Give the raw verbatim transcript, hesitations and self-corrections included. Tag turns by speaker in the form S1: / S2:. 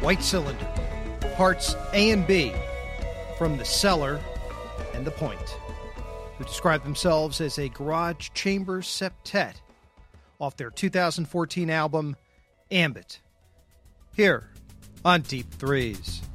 S1: White Cylinder, parts A and B from The Cellar and The Point, who describe themselves as a garage chamber septet off their two thousand fourteen album, Ambit, here on Deep Threes.